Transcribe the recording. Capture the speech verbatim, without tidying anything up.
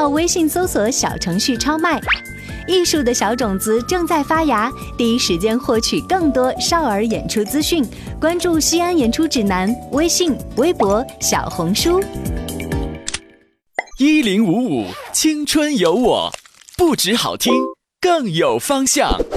号微信搜索小程序超麦。艺术的小种子正在发芽，第一时间获取更多少儿演出资讯，关注西安演出指南微信、微博、小红书。 一零五五青春有我，不止好听，更有方向。